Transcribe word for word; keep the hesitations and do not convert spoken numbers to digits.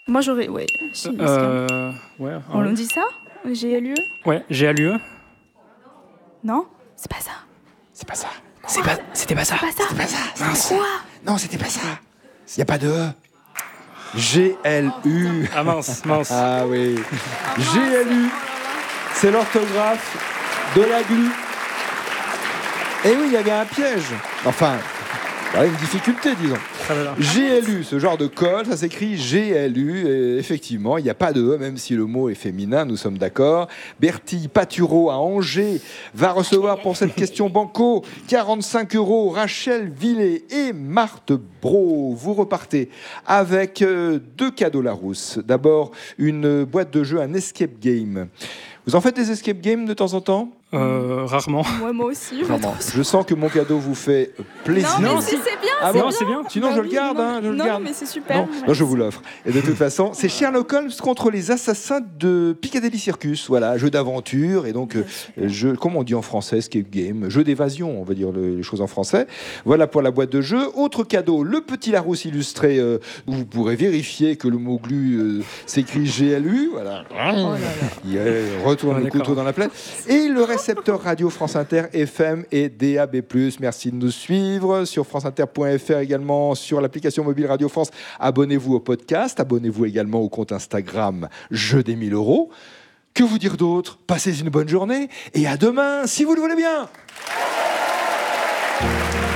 Moi, j'aurais... Ouais, si, Euh, ouais, On ouais. nous dit ça G L U E Ouais, G A L U E. Non, c'est pas ça. C'est pas ça. C'est pas, c'était pas ça. C'est pas ça. C'était pas ça. C'est Mince. quoi? Non, c'était pas ça. Il n'y a pas de E. G L U. Ah mince, mince. Ah oui. G L U. C'est l'orthographe de la glu. Et oui, il y avait un piège. Enfin, voilà, une difficulté, disons. G L U, ce genre de col, ça s'écrit G L U. Et effectivement, il n'y a pas de E, même si le mot est féminin, nous sommes d'accord. Bertie Patureau à Angers va recevoir pour cette question banco quarante-cinq euros. Rachel Villet et Marthe Bro, vous repartez avec euh, deux cadeaux Larousse. D'abord, une boîte de jeu, un escape game. Vous en faites des escape games de temps en temps ? Euh, rarement. Ouais, moi aussi. Vraiment. Je sens que mon cadeau vous fait plaisir. Non, mais Non, si, c'est bien. Ah c'est bon, bien. c'est bien. Sinon, Bah je oui, le garde. non, Hein, je le non, garde. mais c'est super. Non, Merci. non, je vous l'offre. Et de toute façon, c'est Sherlock Holmes contre les assassins de Piccadilly Circus. Voilà, jeu d'aventure et donc euh, jeu, comment on dit en français, escape game, jeu d'évasion, on va dire le- les choses en français. Voilà pour la boîte de jeu. Autre cadeau, le petit Larousse illustré. Euh, où vous pourrez vérifier que le mot glu euh, s'écrit G L U. Voilà. Oh là là. Il euh, retourne Ouais, le d'accord. couteau dans la plaie. Et le récepteur radio France Inter F M et D A B plus. Merci de nous suivre sur franceinter point f r, également sur l'application mobile Radio France. Abonnez-vous au podcast, abonnez-vous également au compte Instagram Jeu des mille euros. Que vous dire d'autre ? Passez une bonne journée et à demain si vous le voulez bien.